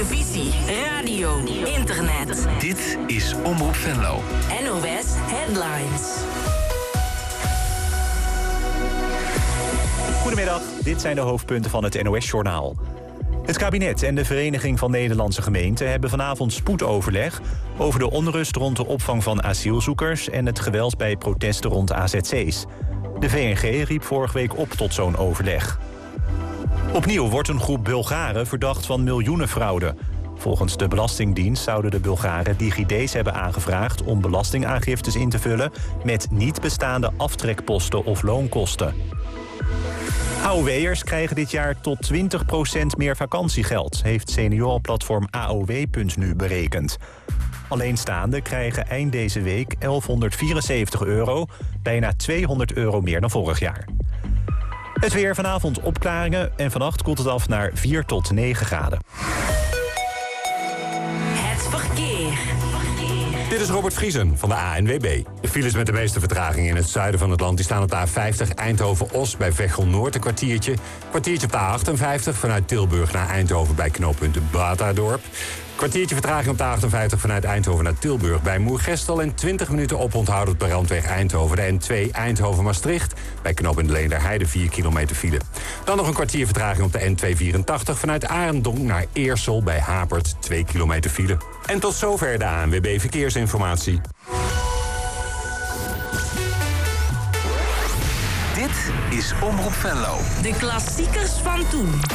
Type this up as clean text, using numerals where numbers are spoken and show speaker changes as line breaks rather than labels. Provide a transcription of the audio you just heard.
televisie, radio, internet.
Dit is Omroep Venlo.
NOS Headlines.
Goedemiddag, dit zijn de hoofdpunten van het NOS-journaal. Het kabinet en de Vereniging van Nederlandse Gemeenten hebben vanavond spoedoverleg over de onrust rond de opvang van asielzoekers en het geweld bij protesten rond AZC's. De VNG riep vorige week op tot zo'n overleg. Opnieuw wordt een groep Bulgaren verdacht van miljoenenfraude. Volgens de Belastingdienst zouden de Bulgaren DigiD's hebben aangevraagd om belastingaangiftes in te vullen met niet bestaande aftrekposten of loonkosten. AOW'ers krijgen dit jaar tot 20% meer vakantiegeld, heeft seniorenplatform AOW.nu berekend. Alleenstaanden krijgen eind deze week €1174, bijna €200 meer dan vorig jaar. Het weer: vanavond opklaringen en vannacht koelt het af naar 4 tot 9 graden.
Het verkeer.
Dit is Robert Vriesen van de ANWB. De files met de meeste vertraging in het zuiden van het land die staan op de A50 Eindhoven-Os bij Veghel Noord een kwartiertje. Kwartiertje op de A58 vanuit Tilburg naar Eindhoven bij knooppunt Batadorp. Kwartiertje vertraging op de A58 vanuit Eindhoven naar Tilburg bij Moergestel. En 20 minuten oponthoud op de randweg Eindhoven. De N2 Eindhoven-Maastricht bij knooppunt Leenderheide 4 kilometer file. Dan nog een kwartier vertraging op de N284 vanuit Arendonk naar Eersel bij Hapert 2 kilometer file. En tot zover de ANWB Verkeersinformatie.
Dit is Omroep Venlo.
De klassiekers van toen.